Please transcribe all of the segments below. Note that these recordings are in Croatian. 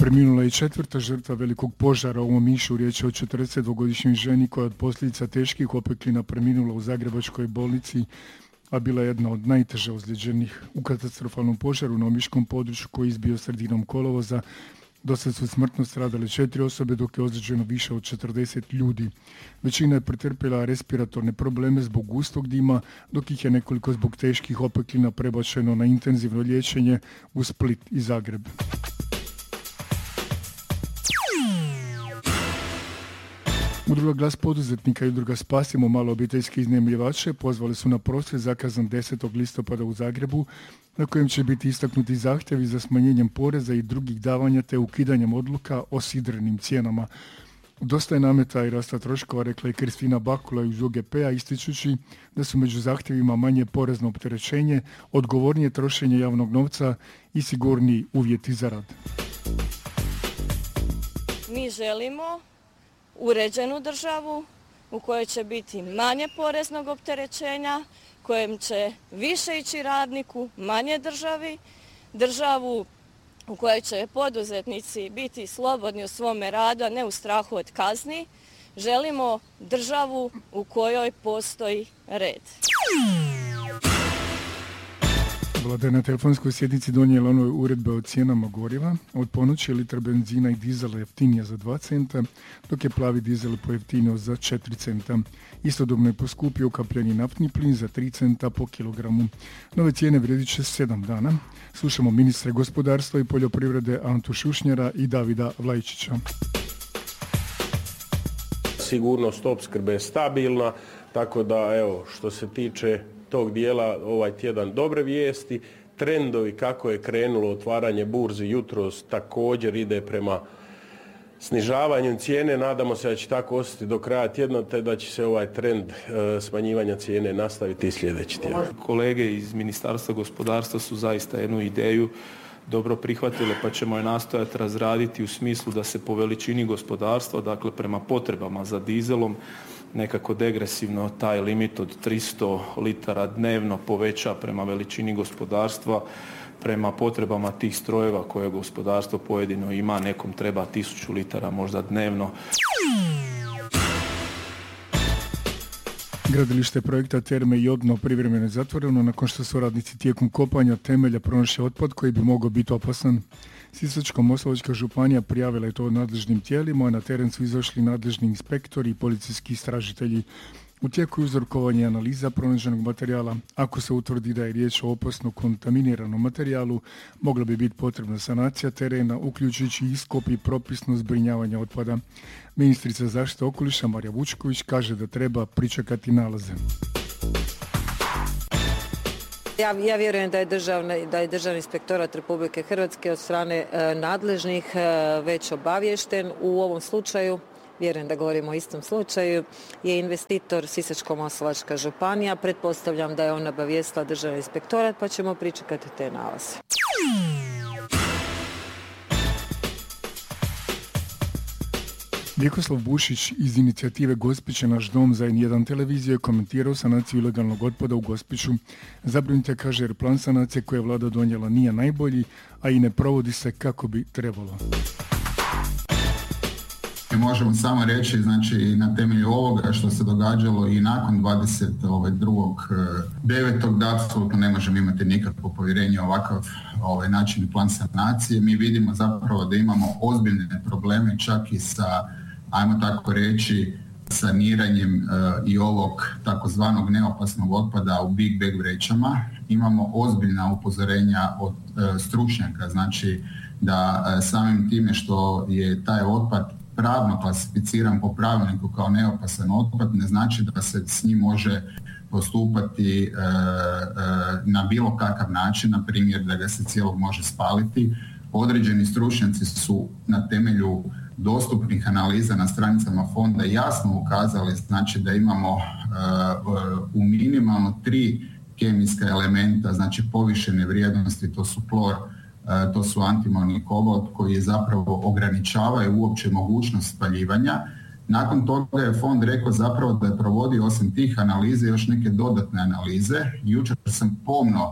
Preminula je 4. žrtva velikog požara u Omišu. Riječ je o 42-godišnjoj ženi koja je od posljedica teških opeklina preminula u Zagrebačkoj bolnici, a bila je jedna od najteže ozlijeđenih u katastrofalnom požaru na omiškom području koji je izbio sredinom kolovoza. Do sad su smrtno stradale 4 osobe, dok je ozlijeđeno više od 40 ljudi. Većina je pretrpjela respiratorne probleme zbog gustog dima, dok ih je nekoliko zbog teških opeklina prebačeno na intenzivno liječenje u Split i Zagreb. Udruga Glas poduzetnika i udruga Spasimo malo obiteljske iznajmljivače pozvali su na prosvjed zakazan 10. listopada u Zagrebu, na kojem će biti istaknuti zahtjevi za smanjenjem poreza i drugih davanja te ukidanjem odluka o sidrenim cijenama. Dosta je nameta i rasta troškova, rekla je Kristina Bakula iz UGP-a, ističući da su među zahtjevima manje porezno opterećenje, odgovornije trošenje javnog novca i sigurniji uvjeti za rad. Mi želimo uređenu državu u kojoj će biti manje poreznog opterećenja, kojem će više ići radniku, manje državi, državu u kojoj će poduzetnici biti slobodni u svome radu, a ne u strahu od kazni. Želimo državu u kojoj postoji red. Vlada je na telefonskoj sjednici donijela nove uredbe o cijenama goriva. Od ponoći je litar benzina i dizela jeftinija za 2 centa, dok je plavi dizel pojeftinio za 4 centa. Istodobno je poskupio ukapljeni naftni plin za 3 centa po kilogramu. Nove cijene vrijedit će 7 dana. Slušamo ministre gospodarstva i poljoprivrede Antu Šušnjara i Davida Vlajčića. Sigurnost opskrbe je stabilna, tako da evo, što se tiče tog dijela ovaj tjedan dobre vijesti. Trendovi kako je krenulo otvaranje burzi jutros također ide prema snižavanju cijene. Nadamo se da će tako ostati do kraja tjedna, te da će se ovaj trend smanjivanja cijene nastaviti i sljedeći tjedan. Kolege iz Ministarstva gospodarstva su zaista jednu ideju dobro prihvatile, pa ćemo je nastojati razraditi u smislu da se po veličini gospodarstva, dakle prema potrebama za dizelom, nekako degresivno taj limit od 300 litara dnevno poveća prema veličini gospodarstva, prema potrebama tih strojeva koje gospodarstvo pojedino ima, nekom treba 1000 litara možda dnevno. Gradilište projekta Terme Jodno privremeno je zatvoreno nakon što su radnici tijekom kopanja temelja pronašli otpad koji bi mogao biti opasan. Sisačko-moslavačka županija prijavila je to nadležnim tijelima, a na teren su izašli nadležni inspektori i policijski istražitelji. U tijeku je uzorkovanje i analiza pronađenog materijala. Ako se utvrdi da je riječ o opasno kontaminiranom materijalu, mogla bi biti potrebna sanacija terena, uključujući iskop i propisno zbrinjavanje otpada. Ministrica zaštite okoliša Marija Vučković kaže da treba pričekati nalaze. Ja vjerujem da je Državni inspektorat Republike Hrvatske od strane nadležnih već obaviješten. U ovom slučaju, vjerujem da govorimo o istom slučaju, je investitor Sisačko-moslavačka županija. Pretpostavljam da je ona obavijestila Državni inspektorat, pa ćemo pričekati te nalaze. Vjekoslav Bušić iz inicijative Gospiće naš dom za N1 televiziju je komentirao sanaciju ilegalnog otpada u Gospiću. Zabrinut je, kaže, jer plan sanacije koje je vlada donijela nije najbolji, a i ne provodi se kako bi trebalo. Možemo samo reći, znači, na temelju ovoga što se događalo i nakon 22.9. da apsolutno ne možemo imati nikakvo povjerenje u ovakav način i plan sanacije. Mi vidimo zapravo da imamo ozbiljne probleme čak i sa, ajmo tako reći, saniranjem i ovog takozvanog neopasnog otpada u big bag vrećama. Imamo ozbiljna upozorenja od stručnjaka, znači da samim time što je taj otpad pravno klasificiran po pravilniku kao neopasan otpad, ne znači da se s njim može postupati na bilo kakav način, na primjer da ga se cijelog može spaliti. Određeni stručnjaci su na temelju dostupnih analiza na stranicama fonda jasno ukazali, znači da imamo u minimalno 3 kemijska elementa, znači povišene vrijednosti, to su klor, to su antimon i kobalt, koji zapravo ograničavaju uopće mogućnost spaljivanja. Nakon toga je fond rekao zapravo da je provodio osim tih analize još neke dodatne analize. Jučer sam pomno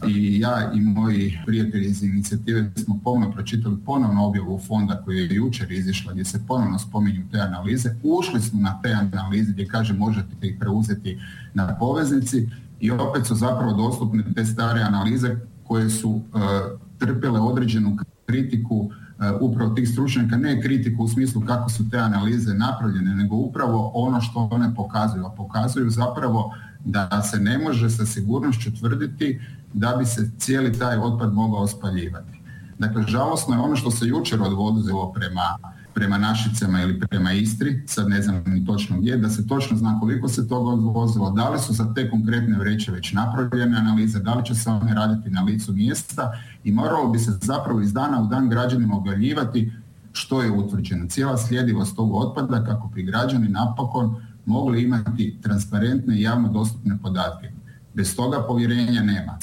i ja i moji prijatelji iz inicijative smo ponovno pročitali ponovno objavu fonda koji je jučer izišla gdje se ponovno spominju te analize. Ušli smo na te analize gdje kaže možete ih preuzeti na poveznici i opet su zapravo dostupne te stare analize koje su trpjele određenu kritiku upravo tih stručnjaka, ne kritiku u smislu kako su te analize napravljene, nego upravo ono što one pokazuju. A pokazuju zapravo da se ne može sa sigurnošću tvrditi da bi se cijeli taj otpad mogao spaljivati. Dakle, žalosno je ono što se jučer odvozilo prema Našicama ili prema Istri, sad ne znam ni točno gdje, da se točno zna koliko se toga odvozilo, da li su za te konkretne vreće već napravljene analize, da li će se one raditi na licu mjesta i moralo bi se zapravo iz dana u dan građanima objavljivati što je utvrđeno. Cijela sljedivost tog otpada kako bi građani napokon mogli imati transparentne i javno dostupne podatke. Bez toga povjerenja nema.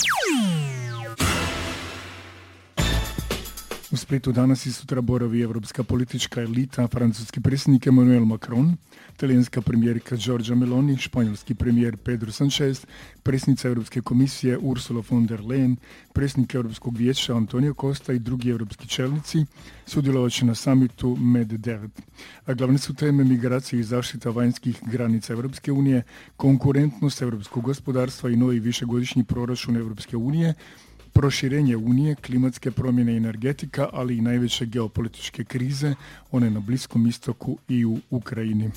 U Splitu danas i sutra boravi evropska politička elita, francuski predsjednik Emmanuel Macron, talijanska premijerka Giorgia Meloni, španjolski premijer Pedro Sanchez, predsjednica Europske komisije Ursula von der Leyen, predsjednik Europskog vijeća Antonio Costa i drugi europski čelnici sudjelovat će na samitu MED9. A glavne su teme migracije i zaštita vanjskih granica Europske unije, konkurentnost europskog gospodarstva i novi višegodišnji proračun Europske unije, proširenje Unije, klimatske promjene i energetika, ali i najveće geopolitičke krize, one na Bliskom istoku i u Ukrajini.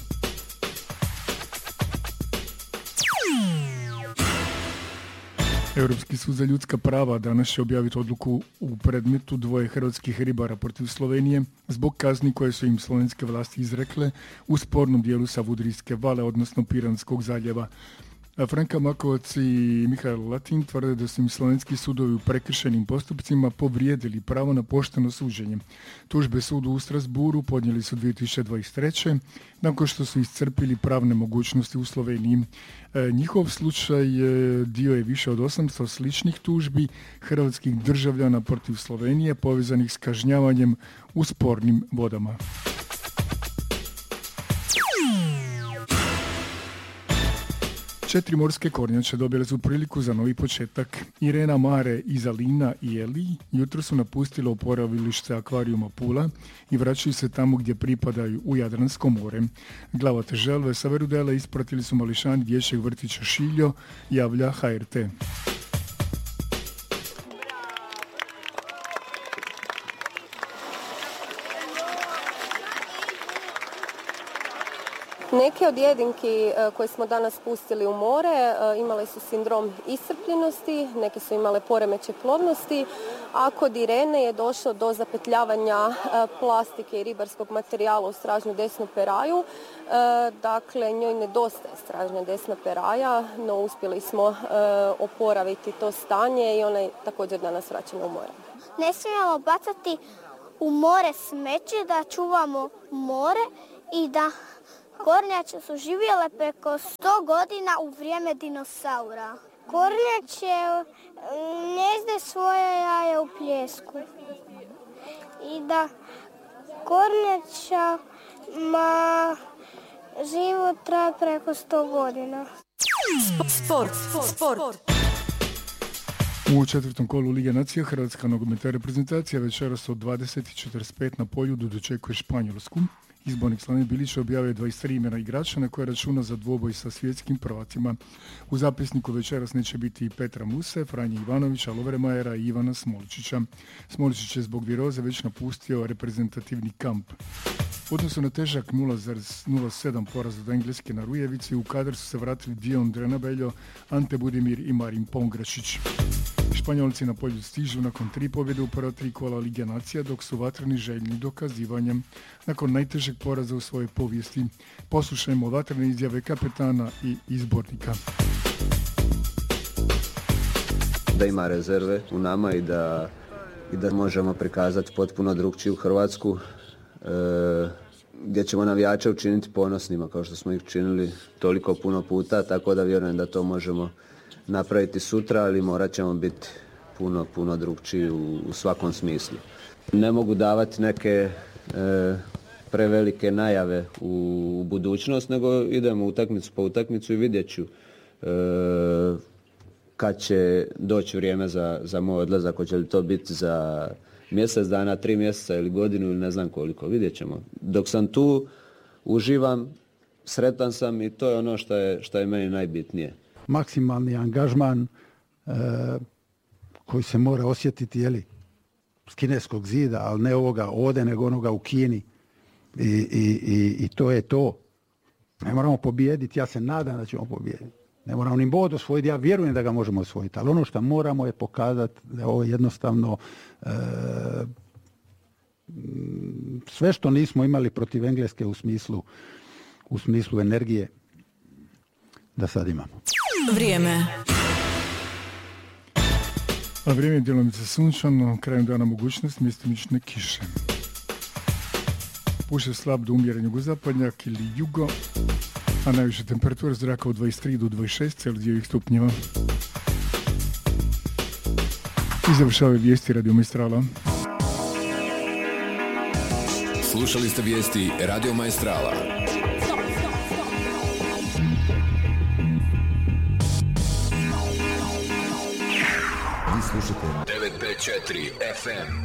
Europski sud za ljudska prava danas će objaviti odluku u predmetu dvoje hrvatskih ribara protiv Slovenije zbog kazni koje su im slovenske vlasti izrekle u spornom dijelu Savudrijske vale, odnosno Piranskog zaljeva. Franka Makovac i Mihael Latin tvrde da su im slovenski sudovi u prekršenim postupcima povrijedili pravo na pošteno suđenje. Tužbe sudu u Strasburu podnijeli su 2023. nakon što su iscrpili pravne mogućnosti u Sloveniji. Njihov slučaj dio je više od 800 sličnih tužbi hrvatskih državljana protiv Slovenije povezanih s kažnjavanjem u spornim vodama. Četiri morske kornjače dobile su priliku za novi početak. Irena, Mare, Izalina i Eli jutro su napustile oporavilište akvarijuma Pula i vraćaju se tamo gdje pripadaju u Jadransko more. Glavate želve sa Verudela ispratili su mališani dječjeg vrtića Šiljo, javlja HRT. Neke od jedinki koje smo danas pustili u more imale su sindrom iscrpljenosti, neke su imale poremećaj plodnosti, a kod Irene je došlo do zapetljavanja plastike i ribarskog materijala u stražnju desnu peraju. Dakle, njoj nedostaje stražnja desna peraja, no uspjeli smo oporaviti to stanje i ona je također danas vraćena u more. Ne smijemo bacati u more smeće, da čuvamo more i da kornjače su živjele preko 100 godina u vrijeme dinosaura. Kornjače gnjezde svoje jaje u pijesku. I da kornjačama život traje preko 100 godina. Sport. U četvrtom kolu Lige nacija Hrvatska nogometna reprezentacija večeras od 20:45 na Poljudu dočekuje Španjolsku. Izbornik Slaven Bilić objavio 23 imena igrača na koje računa za dvoboj sa svjetskim prvacima. U zapisniku večeras neće biti i Petra Muse, Franje Ivanovića, Lovre Majera i Ivana Smoličića. Smoličić je zbog viroze već napustio reprezentativni kamp. U odnosu na težak 0,07 poraz od Engleske na Rujevici, u kadar su se vratili Dion Drenabeljo, Ante Budimir i Marin Pongrašić. Španjolci na polju stižu nakon 3 pobjede u prva 3 kola Lige nacija, dok su vatreni željni dokazivanjem nakon najtežeg poraza u svojoj povijesti. Poslušajmo vatrene izjave kapetana i izbornika. Da ima rezerve u nama i da možemo prikazati potpuno drugčiju Hrvatsku, gdje ćemo navijače učiniti ponosnima kao što smo ih činili toliko puno puta, tako da vjerujem da to možemo napraviti sutra, ali morat ćemo biti puno drugčiji u svakom smislu. Ne mogu davati neke prevelike najave u budućnost, nego idemo utakmicu po utakmicu i vidjet ću kad će doći vrijeme za moj odlazak, hoće li to biti za mjesec dana, 3 mjeseca ili godinu ili ne znam koliko, vidjet ćemo. Dok sam tu, uživam, sretan sam i to je ono što je meni najbitnije. Maksimalni angažman koji se mora osjetiti s kineskog zida, ali ne ovoga ovdje, nego onoga u Kini. I to je to. Ne moramo pobijediti, ja se nadam da ćemo pobijediti. Ne moramo ni bod osvojiti, ja vjerujem da ga možemo osvojiti, ali ono što moramo je pokazati da je ovo jednostavno sve što nismo imali protiv Engleske u smislu energije, da sad imamo. Vrijeme. A vrijeme je djelomice sunčano, krajem dana mogućnost mjestimične kiše. Puše slab do umjeren jugozapadnjak ili jugo, a najviše temperatura zraka od 23 do 26 Celzijevih stupnjeva. I završavaju vijesti Radio Maestrala. Slušali ste vijesti Radio Maestrala. Vi slušate 954 FM.